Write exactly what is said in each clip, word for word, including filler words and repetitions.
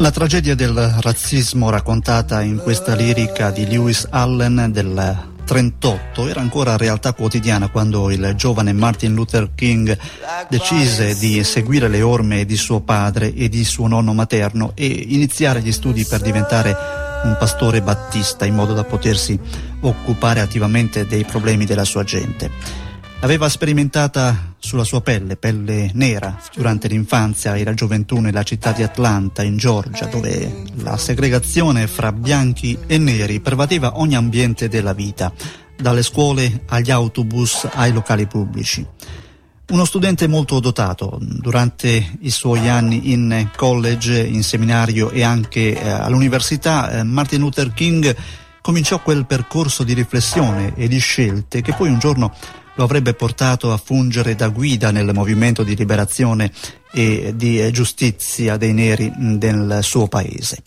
La tragedia del razzismo raccontata in questa lirica di Lewis Allen del trentotto era ancora realtà quotidiana quando il giovane Martin Luther King decise di seguire le orme di suo padre e di suo nonno materno e iniziare gli studi per diventare un pastore battista in modo da potersi occupare attivamente dei problemi della sua gente. L'aveva sperimentata sulla sua pelle, pelle nera, durante l'infanzia e la gioventù nella città di Atlanta, in Georgia, dove la segregazione fra bianchi e neri pervadeva ogni ambiente della vita, dalle scuole agli autobus ai locali pubblici. Uno studente molto dotato, durante i suoi anni in college, in seminario e anche eh, all'università, eh, Martin Luther King cominciò quel percorso di riflessione e di scelte che poi un giorno lo avrebbe portato a fungere da guida nel movimento di liberazione e di giustizia dei neri del suo paese.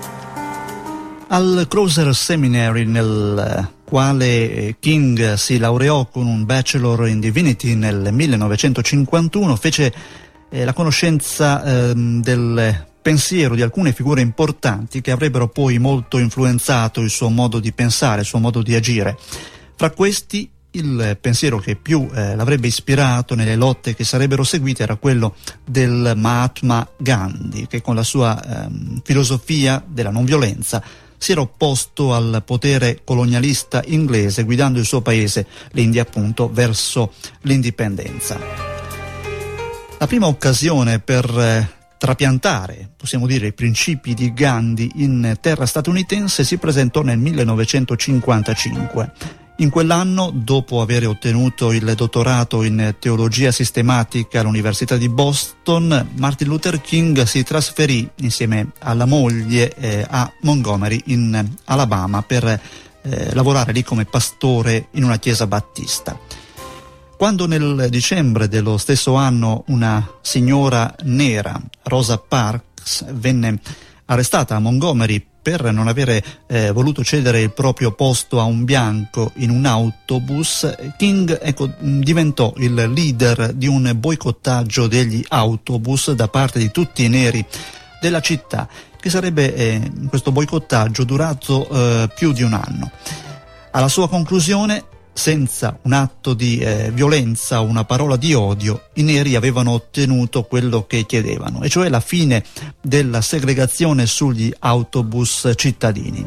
Al Crozer Seminary, nel quale King si laureò con un Bachelor in Divinity nel millenovecentocinquantuno, fece eh, la conoscenza eh, del pensiero di alcune figure importanti che avrebbero poi molto influenzato il suo modo di pensare, il suo modo di agire. Fra questi, il pensiero che più eh, l'avrebbe ispirato nelle lotte che sarebbero seguite era quello del Mahatma Gandhi, che con la sua eh, filosofia della non violenza si era opposto al potere colonialista inglese, guidando il suo paese, l'India appunto, verso l'indipendenza. La prima occasione per eh, trapiantare, possiamo dire, i principi di Gandhi in terra statunitense si presentò nel millenovecentocinquantacinque. In quell'anno, dopo aver ottenuto il dottorato in teologia sistematica all'Università di Boston, Martin Luther King si trasferì insieme alla moglie eh, a Montgomery in Alabama per eh, lavorare lì come pastore in una chiesa battista. Quando nel dicembre dello stesso anno una signora nera, Rosa Parks, venne arrestata a Montgomery per non avere eh, voluto cedere il proprio posto a un bianco in un autobus, King ecco, diventò il leader di un boicottaggio degli autobus da parte di tutti i neri della città, che sarebbe eh, questo boicottaggio durato eh, più di un anno. Alla sua conclusione, senza un atto di eh, violenza o una parola di odio, i neri avevano ottenuto quello che chiedevano, e cioè la fine della segregazione sugli autobus cittadini.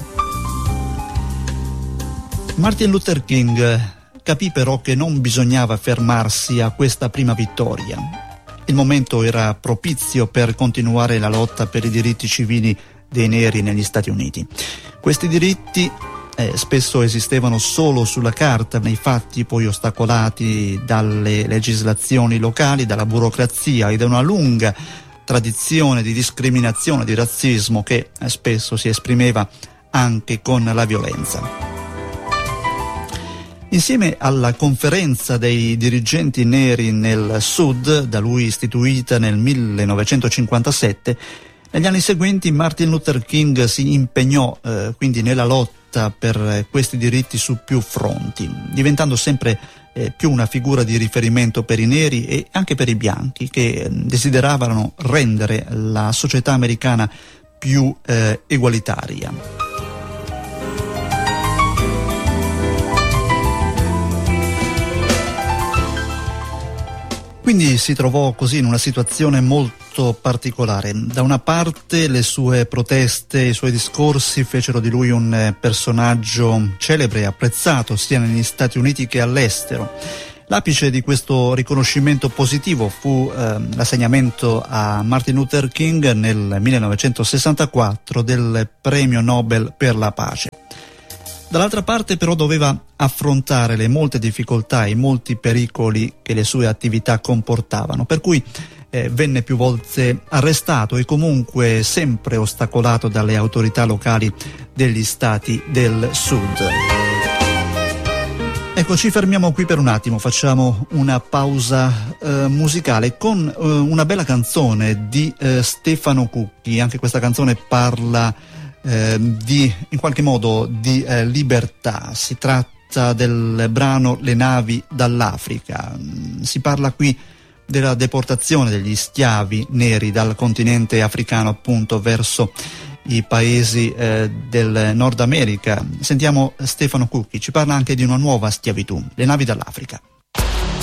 Martin Luther King capì però che non bisognava fermarsi a questa prima vittoria. Il momento era propizio per continuare la lotta per i diritti civili dei neri negli Stati Uniti. Questi diritti Eh, spesso esistevano solo sulla carta, nei fatti poi ostacolati dalle legislazioni locali, dalla burocrazia e da una lunga tradizione di discriminazione, di razzismo che eh, spesso si esprimeva anche con la violenza. Insieme alla conferenza dei dirigenti neri nel Sud, da lui istituita nel millenovecentocinquantasette, negli anni seguenti Martin Luther King si impegnò eh, quindi nella lotta per questi diritti su più fronti, diventando sempre eh, più una figura di riferimento per i neri e anche per i bianchi, che desideravano rendere la società americana più eh, egualitaria. Quindi si trovò così in una situazione molto particolare. Da una parte le sue proteste, i suoi discorsi fecero di lui un personaggio celebre e apprezzato sia negli Stati Uniti che all'estero. L'apice di questo riconoscimento positivo fu eh, l'assegnamento a Martin Luther King nel millenovecentosessantaquattro del Premio Nobel per la pace. Dall'altra parte però doveva affrontare le molte difficoltà e i molti pericoli che le sue attività comportavano, per cui eh, venne più volte arrestato e comunque sempre ostacolato dalle autorità locali degli stati del Sud. Ecco, ci fermiamo qui per un attimo, facciamo una pausa eh, musicale con eh, una bella canzone di eh, Stefano Cucchi. Anche questa canzone parla eh, di, in qualche modo, di eh, libertà. Si tratta del brano Le navi dall'Africa. Si parla qui della deportazione degli schiavi neri dal continente africano appunto verso i paesi eh, del Nord America. Sentiamo Stefano Cucchi, ci parla anche di una nuova schiavitù, le navi dall'Africa.